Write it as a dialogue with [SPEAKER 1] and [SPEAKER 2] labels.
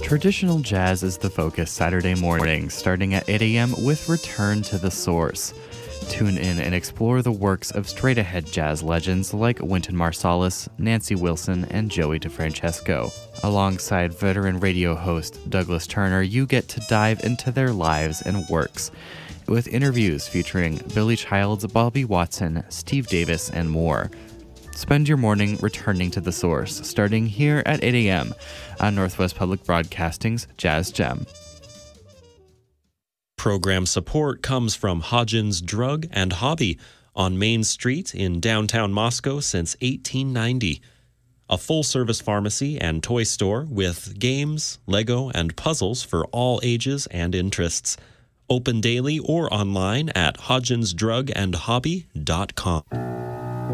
[SPEAKER 1] Traditional jazz is the focus Saturday morning, starting at 8 a.m. with Return to the Source. Tune in and explore the works of straight-ahead jazz legends like Wynton Marsalis, Nancy Wilson, and Joey DeFrancesco. Alongside veteran radio host Douglas Turner, you get to dive into their lives and works, with interviews featuring Billy Childs, Bobby Watson, Steve Davis, and more. Spend your morning returning to the source, starting here at 8 a.m. on Northwest Public Broadcasting's Jazz Gem.
[SPEAKER 2] Program support comes from Hodgins Drug and Hobby on Main Street in downtown Moscow since 1890. A full-service pharmacy and toy store with games, Lego, and puzzles for all ages and interests. Open daily or online at hodginsdrugandhobby.com.